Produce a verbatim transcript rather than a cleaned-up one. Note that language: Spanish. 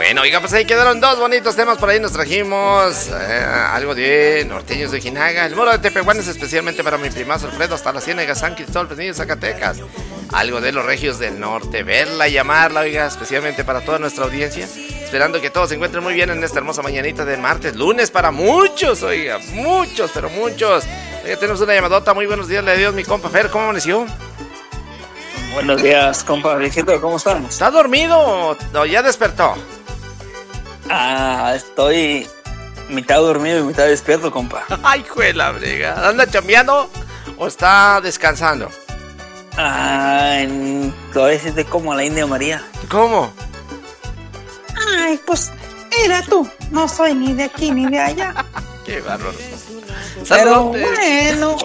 Bueno, oiga, pues ahí quedaron dos bonitos temas. Por ahí nos trajimos eh, algo de Norteños de Ojinaga, el Moro de Tepehuanes, especialmente para mi primazo Alfredo, hasta la Ciénaga, San Cristóbal, Fresnillo, Zacatecas. Algo de los Regios del Norte, verla y llamarla, oiga, especialmente para toda nuestra audiencia. Esperando que todos se encuentren muy bien en esta hermosa mañanita de martes, lunes para muchos, oiga, muchos, pero muchos. Oiga, tenemos una llamadota. Muy buenos días, le dio mi compa Fer, ¿cómo amaneció? Buenos días, compa viejito, ¿cómo estamos? ¿Está dormido o ya despertó? Ah, estoy mitad dormido y mitad despierto, compa. Ay, juela, brega. ¿Anda chambeando o está descansando? Ah, en... todavía siente como la India María. ¿Cómo? Ay, pues, era tú. No soy ni de aquí ni de allá. Qué bárbaro. Pero bueno.